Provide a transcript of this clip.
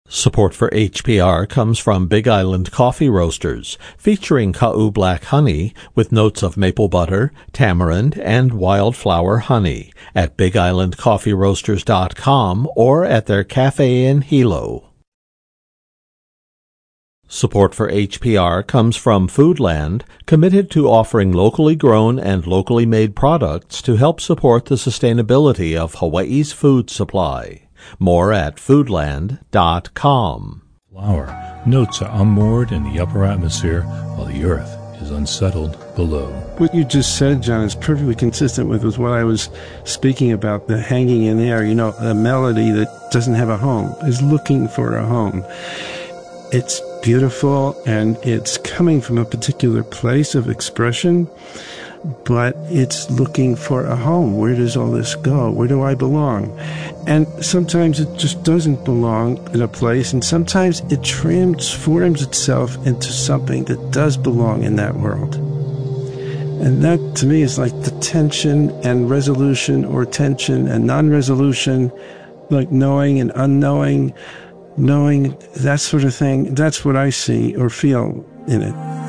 Support for HPR comes from Big Island Coffee Roasters, featuring Ka'u Black Honey with notes of maple butter, tamarind, and wildflower honey at BigIslandCoffeeRoasters.com or at their cafe in Hilo. Support for HPR comes from Foodland, committed to offering locally grown and locally made products to help support the sustainability of Hawaii's food supply. More at foodland.com. Flower. Notes are unmoored in the upper atmosphere while the earth is unsettled below. What you just said, John, is perfectly consistent with what I was speaking about, the hanging in air. You know, a melody that doesn't have a home is looking for a home. It's beautiful and it's coming from a particular place of expression, but it's looking for a home. Where does all this go? Where do I belong? And sometimes it just doesn't belong in a place, and sometimes it transforms itself into something that does belong in that world. And that, to me, is like the tension and resolution, or tension and non-resolution, like knowing and unknowing, knowing, that sort of thing. That's what I see or feel in it.